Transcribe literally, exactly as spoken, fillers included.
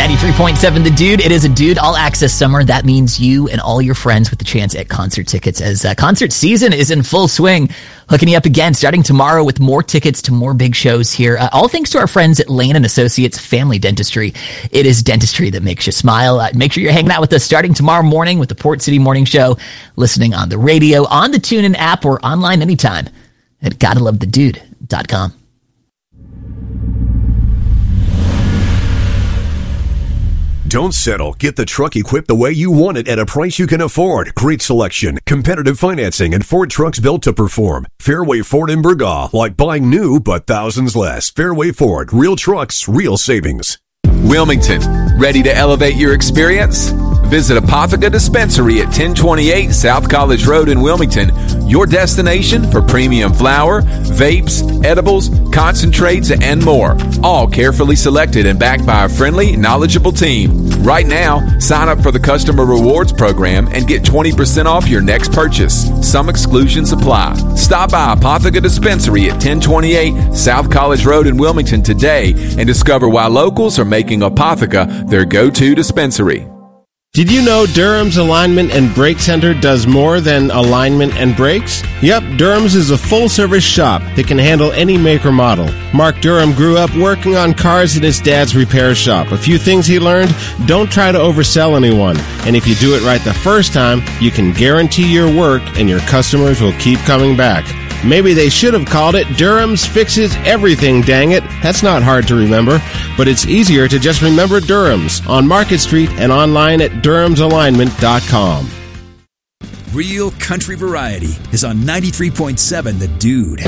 ninety-three point seven The Dude. It is a Dude All Access Summer. That means you and all your friends with the chance at concert tickets as uh, concert season is in full swing. Hooking you up again starting tomorrow with more tickets to more big shows here. Uh, all thanks to our friends at Lane and Associates Family Dentistry. It is dentistry that makes you smile. Uh, make sure you're hanging out with us starting tomorrow morning with the Port City Morning Show, listening on the radio, on the TuneIn app, or online anytime at gotta love the dude dot com. Don't settle. Get the truck equipped the way you want it at a price you can afford. Great selection, competitive financing, and Ford trucks built to perform. Fairway Ford in Burgaw, like buying new but thousands less. Fairway Ford, real trucks, real savings. Wilmington, ready to elevate your experience? Visit Apotheca Dispensary at ten twenty-eight South College Road in Wilmington, your destination for premium flower, vapes, edibles, concentrates, and more. All carefully selected and backed by a friendly, knowledgeable team. Right now, sign up for the Customer Rewards Program and get twenty percent off your next purchase. Some exclusions apply. Stop by Apotheca Dispensary at ten twenty-eight South College Road in Wilmington today and discover why locals are making Apotheca their go-to dispensary. Did you know Durham's Alignment and Brake Center does more than alignment and brakes? Yep, Durham's is a full-service shop that can handle any make or model. Mark Durham grew up working on cars in his dad's repair shop. A few things he learned: don't try to oversell anyone. And if you do it right the first time, you can guarantee your work and your customers will keep coming back. Maybe they should have called it Durham's Fixes Everything, dang it. That's not hard to remember, but it's easier to just remember Durham's on Market Street and online at durhams alignment dot com. Real country variety is on ninety-three point seven The Dude.